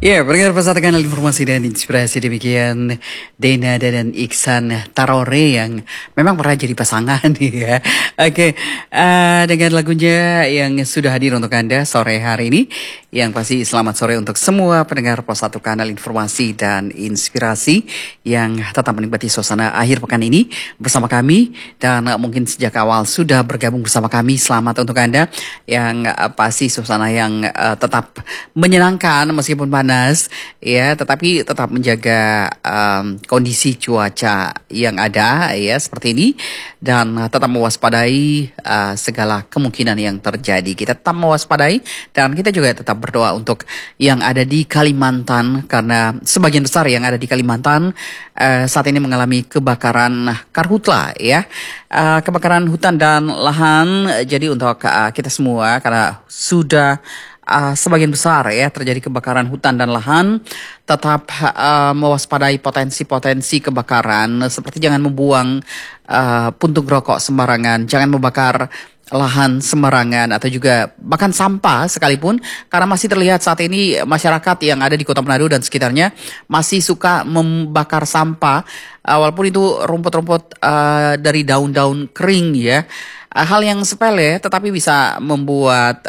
Ya, pendengar Pesat Kanal Informasi dan Inspirasi, demikian Dena dan Iksan Tarore yang memang pernah jadi pasangan ya. Oke, dengan lagunya yang sudah hadir untuk Anda sore hari ini, yang pasti selamat sore untuk semua pendengar Pesat Kanal Informasi dan Inspirasi yang tetap menikmati suasana akhir pekan ini bersama kami, dan mungkin sejak awal sudah bergabung bersama kami. Selamat untuk Anda yang pasti suasana yang tetap menyenangkan meskipun panas ya, tetapi tetap menjaga kondisi cuaca yang ada ya seperti ini, dan tetap mewaspadai segala kemungkinan yang terjadi. Kita tetap mewaspadai dan kita juga tetap berdoa untuk yang ada di Kalimantan, karena sebagian besar yang ada di Kalimantan saat ini mengalami kebakaran karhutla ya, kebakaran hutan dan lahan. Jadi untuk kita semua, karena sudah sebagian besar ya terjadi kebakaran hutan dan lahan, tetap mewaspadai potensi-potensi kebakaran, seperti jangan membuang puntung rokok sembarangan, jangan membakar lahan sembarangan, atau juga bahkan sampah sekalipun, karena masih terlihat saat ini masyarakat yang ada di Kota Manado dan sekitarnya masih suka membakar sampah, walaupun itu rumput-rumput dari daun-daun kering ya. Hal yang sepele tetapi bisa membuat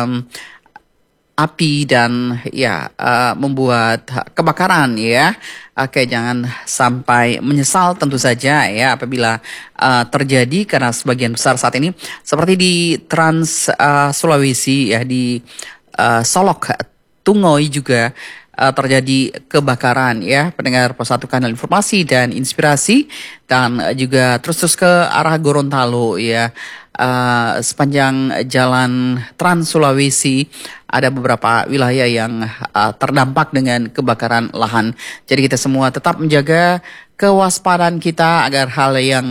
api dan ya membuat kebakaran ya. Oke, jangan sampai menyesal tentu saja ya apabila terjadi, karena sebagian besar saat ini seperti di Trans Sulawesi ya, di Solok Tungoy juga terjadi kebakaran ya, pendengar Pesatu Kanal Informasi dan Inspirasi, dan juga terus ke arah Gorontalo ya. Sepanjang jalan Trans Sulawesi ada beberapa wilayah yang terdampak dengan kebakaran lahan. Jadi kita semua tetap menjaga kewaspadaan kita agar hal yang